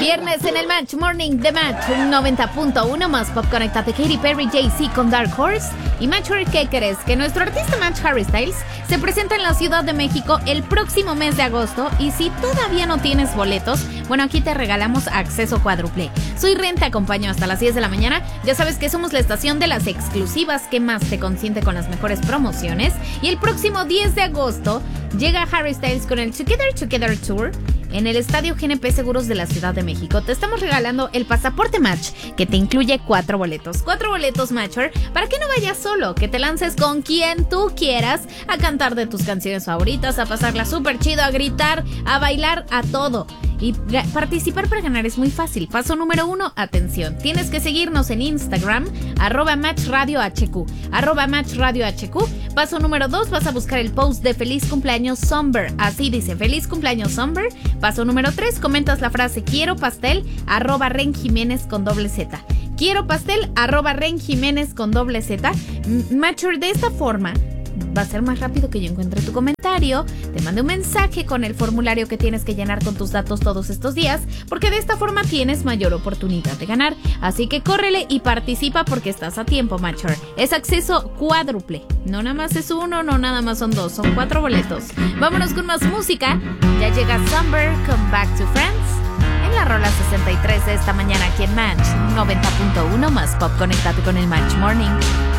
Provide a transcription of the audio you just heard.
Viernes en el Match Morning de Match 90.1 más Pop. Conéctate. Katy Perry, Jay-Z con Dark Horse. Y Matcher, ¿qué crees? Que nuestro artista Match Harry Styles se presenta en la Ciudad de México el próximo mes de agosto. Y si todavía no tienes boletos, bueno, aquí te regalamos acceso cuádruple. Soy Ren, te acompaño hasta las 10 de la mañana. Ya sabes que somos la estación de las exclusivas que más te consiente con las mejores promociones. Y el próximo 10 de agosto llega Harry Styles con el Together Tour en el Estadio GNP Seguros de la Ciudad de México. Te estamos regalando el pasaporte Match, que te incluye 4 boletos. 4 boletos Matcher, para que no vayas solo, que te lances con quien tú quieras a cantar de tus canciones favoritas, a pasarla súper chido, a gritar, a bailar, a todo. Y participar para ganar es muy fácil. Paso número 1, atención. Tienes que seguirnos en Instagram, @MatchRadioHQ, @MatchRadioHQ. Paso número 2, vas a buscar el post de Feliz Cumpleaños Somber. Así dice, Feliz Cumpleaños Somber. Paso número 3, comentas la frase Quiero pastel, @RenJiménez con Z. Quiero pastel, @RenJiménez con Z. Matcher, de esta forma va a ser más rápido que yo encuentre tu comentario, te mande un mensaje con el formulario que tienes que llenar con tus datos todos estos días, porque de esta forma tienes mayor oportunidad de ganar. Así que córrele y participa porque estás a tiempo, Matcher. Es acceso cuádruple. No nada más es uno, no nada más son 2, son 4 boletos. Vámonos con más música. Ya llega Summer, Come Back to Friends, en la rola 63 de esta mañana aquí en Match 90.1 más Pop. Conéctate con el Match Morning.